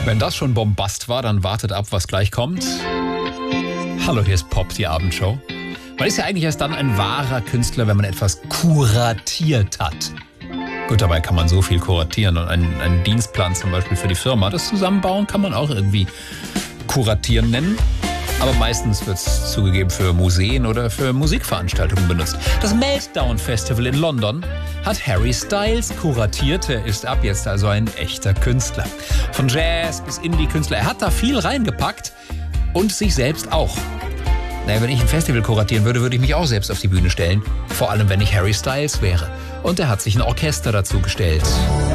Wenn das schon Bombast war, dann wartet ab, was gleich kommt. Hallo, hier ist Pop, die Abendshow. Man ist ja eigentlich erst dann ein wahrer Künstler, wenn man etwas kuratiert hat. Gut, dabei kann man so viel kuratieren und einen Dienstplan zum Beispiel für die Firma, das Zusammenbauen kann man auch irgendwie kuratieren nennen. Aber meistens wird es zugegeben für Museen oder für Musikveranstaltungen benutzt. Das Meltdown Festival in London hat Harry Styles kuratiert. Er ist ab jetzt also ein echter Künstler. Von Jazz bis Indie-Künstler. Er hat da viel reingepackt und sich selbst auch. Naja, wenn ich ein Festival kuratieren würde, würde ich mich auch selbst auf die Bühne stellen. Vor allem, wenn ich Harry Styles wäre. Und er hat sich ein Orchester dazu gestellt.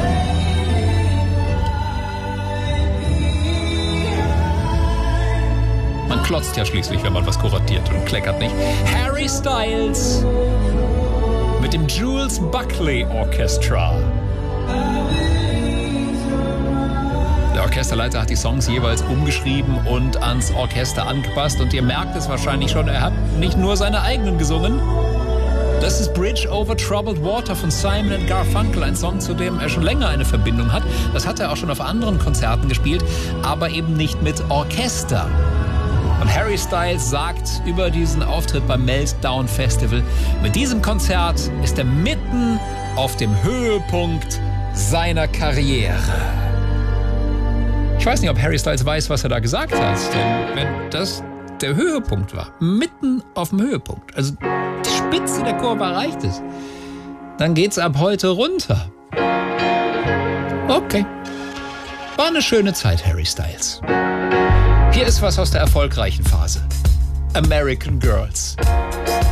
Man klotzt ja schließlich, wenn man was kuratiert und kleckert nicht. Harry Styles mit dem Jules Buckley Orchestra. Der Orchesterleiter hat die Songs jeweils umgeschrieben und ans Orchester angepasst. Und ihr merkt es wahrscheinlich schon, er hat nicht nur seine eigenen gesungen. Das ist Bridge over Troubled Water von Simon & Garfunkel, ein Song, zu dem er schon länger eine Verbindung hat. Das hat er auch schon auf anderen Konzerten gespielt, aber eben nicht mit Orchester. Und Harry Styles sagt über diesen Auftritt beim Meltdown Festival, mit diesem Konzert ist er mitten auf dem Höhepunkt seiner Karriere. Ich weiß nicht, ob Harry Styles weiß, was er da gesagt hat, denn wenn das der Höhepunkt war, mitten auf dem Höhepunkt, also die Spitze der Kurve erreicht ist, dann geht's ab heute runter. Okay. War eine schöne Zeit, Harry Styles. Hier ist was aus der erfolgreichen Phase. American Girls.